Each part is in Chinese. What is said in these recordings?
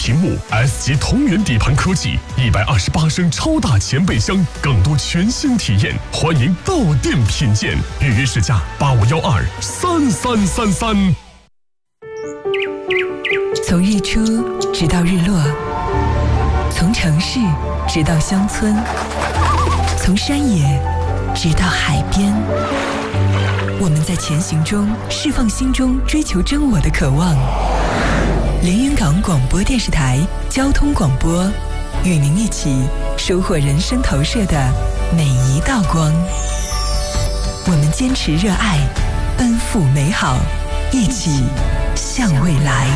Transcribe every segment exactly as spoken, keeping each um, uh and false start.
屏幕 ，S 级同源底盘科技，一百二十八升超大前备箱，更多全新体验，欢迎到店品鉴。预约试驾八五幺二三三三三。 从日出直到日落，从城市直到乡村，从山野直到海边，我们在前行中释放心中追求真我的渴望。连云港广播电视台交通广播，与您一起收获人生投射的每一道光。我们坚持热爱，奔赴美好，一起向未来。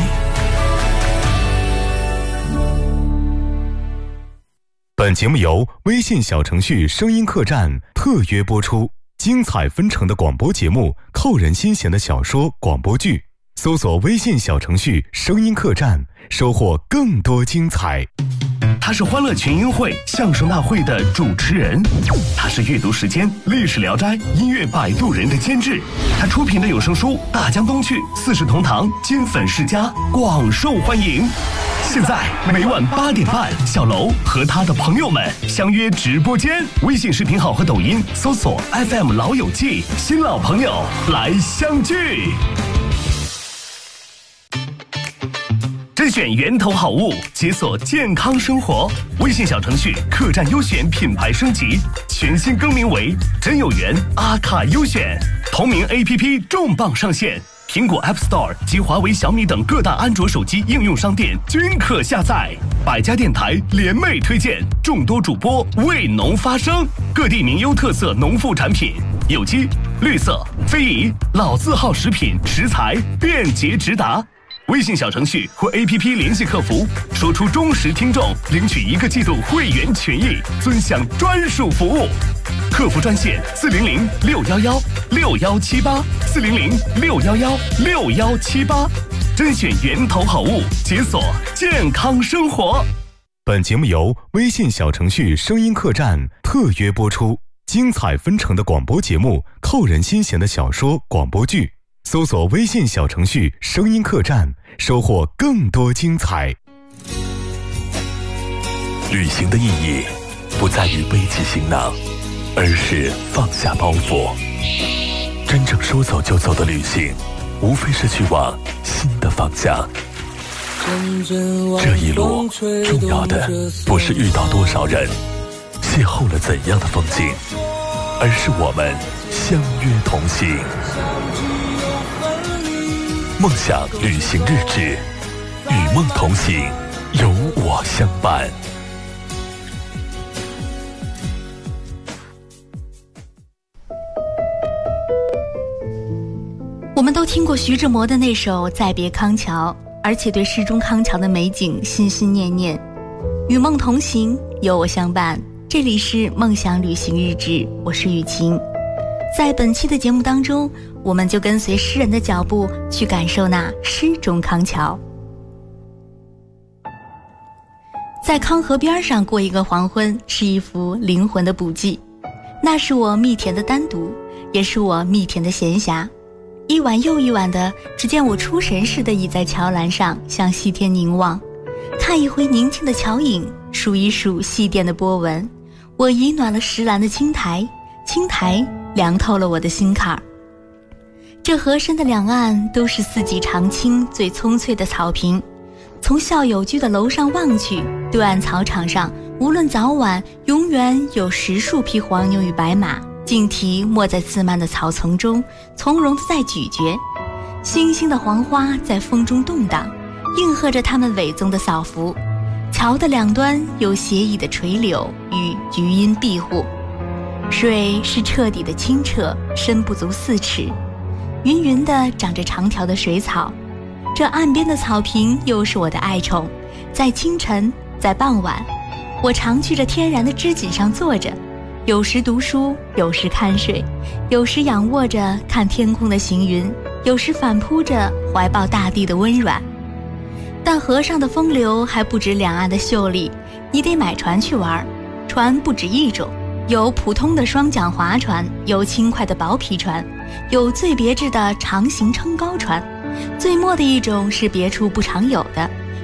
本节目由微信小程序声音客栈特约播出，精彩纷呈的广播节目，扣人心弦的小说广播剧，搜索微信小程序声音客栈，收获更多精彩。 他是欢乐群英会相声大会的主持人，他是阅读时间历史聊斋音乐摆渡人的监制，他出品的有声书《大江东去》《四世同堂》金粉世家广受欢迎。现在每晚八点半，小楼和他的朋友们相约直播间，微信视频号和抖音搜索 F M 老友记，新老朋友来相聚。甄选源头好物，解锁健康生活。微信小程序客栈优选品牌升级，全新更名为真有缘阿卡优选。同名 A P P 重磅上线，苹果 App Store 及华为、小米等各大安卓手机应用商店均可下载。百家电台联袂推荐，众多主播为农发声，各地名优特色农副产品，有机、绿色、非遗、老字号食品食材便捷直达。微信小程序或 A P P 联系客服，说出忠实听众，领取一个季度会员权益，尊享专属服务。客服专线四零零六幺幺六幺七八四零零六幺幺六幺七八，甄选源头好物，解锁健康生活。 本节目由微信小程序声音客栈特约播出，精彩纷呈的广播节目，扣人心弦的小说广播剧，搜索微信小程序声音客栈，收获更多精彩。 旅行的意义不在于背起行囊，而是放下包袱。真正说走就走的旅行，无非是去往新的方向。这一路重要的不是遇到多少人，邂逅了怎样的风景，而是我们相约同行。梦想旅行日志，与梦同行，有我相伴。 我们都听过徐志摩的那首《再别康桥》，而且对诗中康桥的美景心心念念。与梦同行，有我相伴。这里是梦想旅行日志，我是雨晴。在本期的节目当中，我们就跟随诗人的脚步，去感受那诗中康桥。在康河边上过一个黄昏，是一幅灵魂的补剂。那是我蜜甜的单独，也是我蜜甜的闲暇。一晚又一晚的，只见我出神似的倚在桥栏上，向西天凝望，看一回宁静的桥影，数一数细电的波纹。我已暖了石栏的青苔，青苔凉透了我的心坎儿。这河身的两岸都是四季常青、最葱翠的草坪。从校友居的楼上望去，对岸草场上，无论早晚，永远有十数匹黄牛与白马，径蹄没在自漫的草丛中，从容地在咀嚼。星星的黄花在风中动荡，应和着它们伟宗的扫服。桥的两端有斜倚的垂柳与菊荫庇护。水是彻底的清澈，深不足四尺，匀匀地长着长条的水草。这岸边的草坪又是我的爱宠，在清晨，在傍晚，我常去这天然的枝锦上坐着，有时读书，有时看水，有时仰卧着看天空的行云，有时反扑着怀抱大地的温软。但河上的风流还不止两岸的秀丽，你得买船去玩。船不止一种，有普通的双桨划船，有轻快的薄皮船，有最别致的长形撑高船。最末的一种是别处不常有的，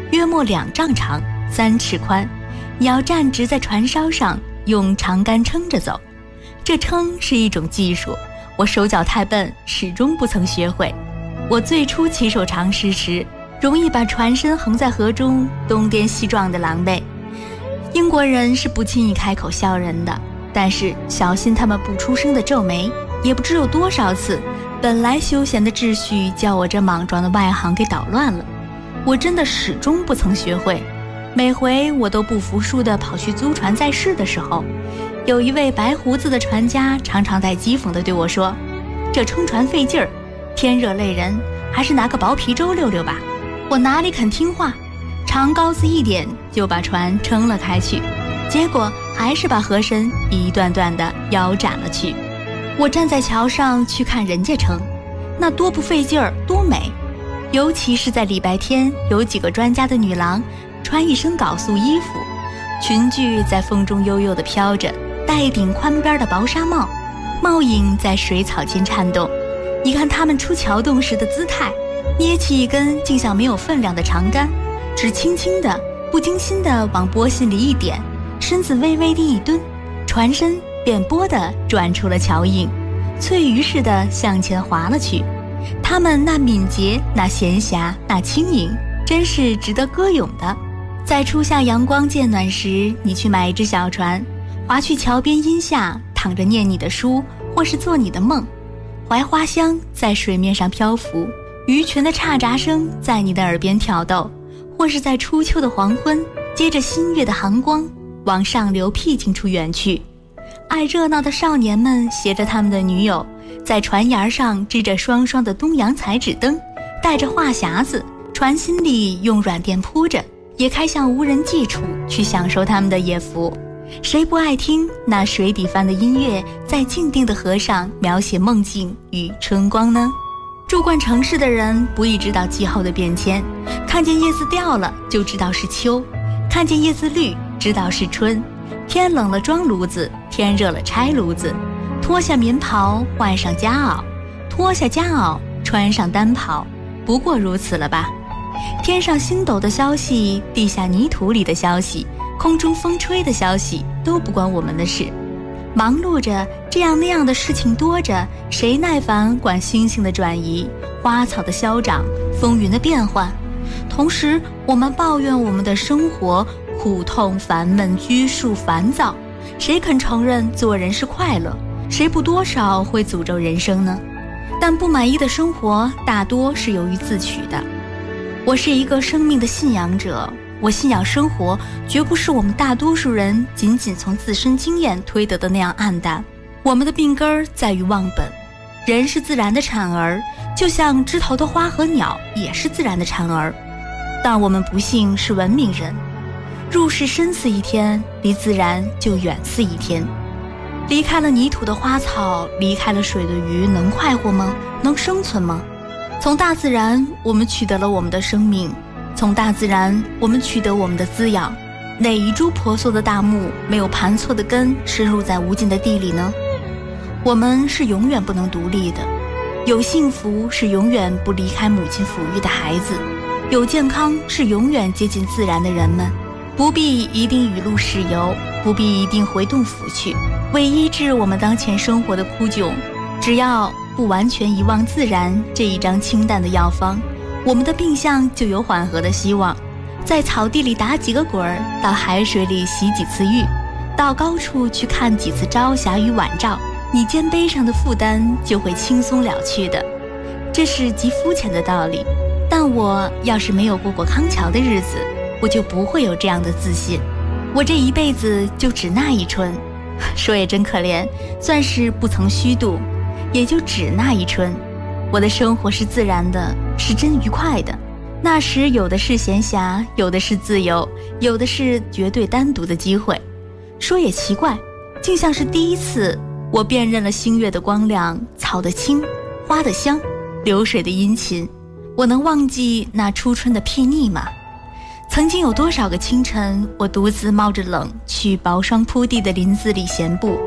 约莫两丈长，三尺宽。你要站直在船梢上，用长杆撑着走。这撑是一种技术，我手脚太笨，始终不曾学会。我最初起手尝试时，容易把船身横在河中，东颠西撞的狼狈。英国人是不轻易开口笑人的，但是小心他们不出声的皱眉。也不知有多少次，本来休闲的秩序叫我这莽撞的外行给捣乱了。我真的始终不曾学会。每回我都不服输地跑去租船在试的时候，有一位白胡子的船家常常带讥讽地对我说：“这撑船费劲儿，天热累人，还是拿个薄皮粥溜溜吧。”我哪里肯听话，长篙子一点就把船撑了开去，结果还是把河身一段段地腰斩了去。我站在桥上去看人家撑，那多不费劲儿，多美！尤其是在礼拜天，有几个专家的女郎穿一身缟素衣服，裙裾在风中悠悠地飘着，戴一顶宽边的薄纱帽，帽影在水草间颤动。你看她们出桥洞时的姿态，捏起一根竟像没有分量的长杆，只轻轻地不经心地往波心里一点，身子微微地一蹲，船身便波地转出了桥影，翠鱼似的向前滑了去。他们那敏捷，那闲暇，那轻盈，真是值得歌咏的。在初夏阳光渐暖时，你去买一只小船，划去桥边荫下，躺着念你的书，或是做你的梦。槐花香在水面上漂浮，鱼群的叉喳声在你的耳边挑逗，或是在初秋的黄昏，接着新月的寒光往上流僻静处远去。爱热闹的少年们携着他们的女友，在船沿上支着双双的东洋彩纸灯，带着话匣子，船心里用软垫铺着，也开向无人迹处去享受他们的夜伏。谁不爱听那水底般的音乐在静定的河上描写梦境与春光呢？住惯城市的人不易知道气候的变迁，看见叶子掉了就知道是秋，看见叶子绿知道是春。天冷了装炉子，天热了拆炉子，脱下棉袍换上夹袄，脱下夹袄穿上单袍，不过如此了吧？天上星斗的消息，地下泥土里的消息，空中风吹的消息，都不关我们的事。忙碌着，这样那样的事情多着，谁耐烦管星星的转移，花草的消长，风云的变幻？同时我们抱怨我们的生活苦痛烦闷拘束烦躁，谁肯承认做人是快乐？谁不多少会诅咒人生呢？但不满意的生活大多是由于自取的。我是一个生命的信仰者，我信仰生活绝不是我们大多数人仅仅从自身经验推得的那样暗淡。我们的病根儿在于忘本。人是自然的产儿，就像枝头的花和鸟也是自然的产儿，但我们不幸是文明人，入世深似一天，离自然就远似一天。离开了泥土的花草，离开了水的鱼，能快活吗？能生存吗？从大自然我们取得了我们的生命，从大自然我们取得我们的滋养。哪一株婆娑的大木没有盘错的根深入在无尽的地里呢？我们是永远不能独立的，有幸福是永远不离开母亲抚育的孩子，有健康是永远接近自然的人们。不必一定雨露使游，不必一定回洞府去，为医治我们当前生活的枯窘，只要不完全遗忘自然这一张清淡的药方，我们的病象就有缓和的希望。在草地里打几个滚儿，到海水里洗几次浴，到高处去看几次朝霞与晚照，你肩背上的负担就会轻松了去的。这是极肤浅的道理，但我要是没有过过康桥的日子，我就不会有这样的自信。我这一辈子就只那一春，说也真可怜，算是不曾虚度，也就只那一春。我的生活是自然的，是真愉快的。那时有的是闲暇，有的是自由，有的是绝对单独的机会。说也奇怪，竟像是第一次，我辨认了星月的光亮，草的青，花的香，流水的殷勤。我能忘记那初春的睥睨吗？曾经有多少个清晨，我独自冒着冷去薄霜铺地的林子里闲步，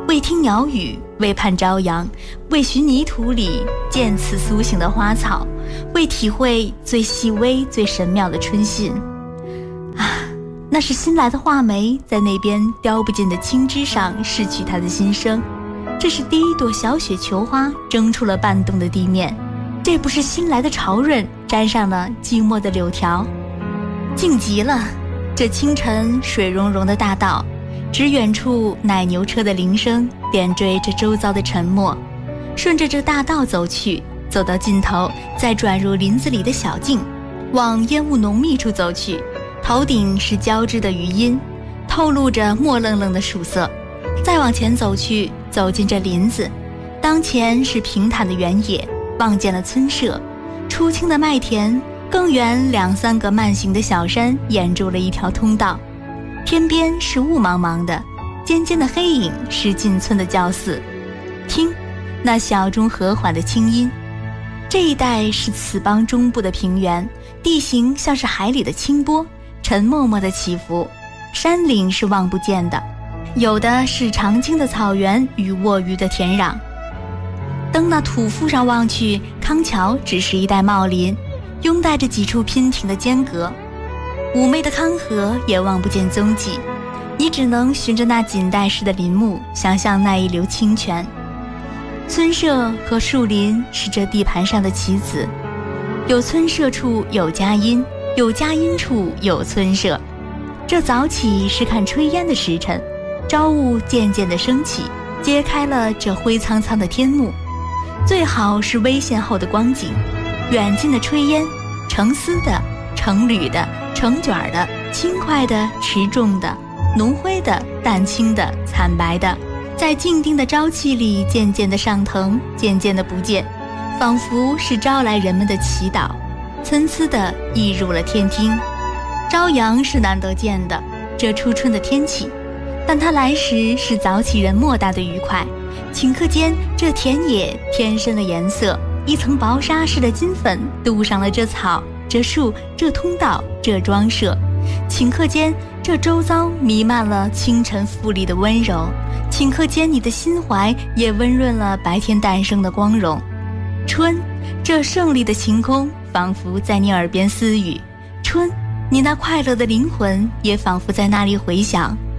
为听鸟语，为盼朝阳，为寻泥土里渐次苏醒的花草，为体会最细微最神妙的春信。啊，那是新来的画眉在那边雕不尽的青枝上拭去它的心声，这是第一朵小雪球花蒸出了半冻的地面，这不是新来的潮润沾上了寂寞的柳条。静极了，这清晨水溶溶的大道，只远处奶牛车的铃声点缀着周遭的沉默。顺着这大道走去，走到尽头，再转入林子里的小径，往烟雾浓密处走去。头顶是交织的余音，透露着墨愣愣的曙色。再往前走去，走进这林子，当前是平坦的原野，望见了村舍，初青的麦田，更远两三个慢行的小山掩住了一条通道。天边是雾茫茫的，尖尖的黑影是进村的教寺。听，那小中和缓的清音。这一带是此邦中部的平原，地形像是海里的清波，沉默默的起伏，山岭是望不见的，有的是长青的草原与沃鱼的田壤。登那土腹上望去，康桥只是一带茂林，拥带着几处娉婷的间隔。妩媚的康河也望不见踪迹，你只能循着那锦带式的林木，想象那一流清泉。村舍和树林是这地盘上的棋子，有村舍处有佳音，有佳音处有村舍。这早起是看炊烟的时辰，朝雾渐渐地升起，揭开了这灰苍苍的天幕。最好是微线后的光景，远近的炊烟，成丝的，成缕的，成卷的，轻快的，持重的，浓灰的，淡青的，惨白的，在静定的朝气里渐渐的上腾，渐渐的不见，仿佛是招来人们的祈祷，参差的溢入了天厅。朝阳是难得见的，这初春的天气，但它来时是早起人莫大的愉快。顷刻间，这田野添深了颜色，一层薄纱似的金粉镀上了这草，这树，这通道，这庄舍。顷刻间，这周遭弥漫了清晨馥丽的温柔，顷刻间你的心怀也温润了白天诞生的光荣。春，这胜利的晴空仿佛在你耳边私语，春，你那快乐的灵魂也仿佛在那里回响。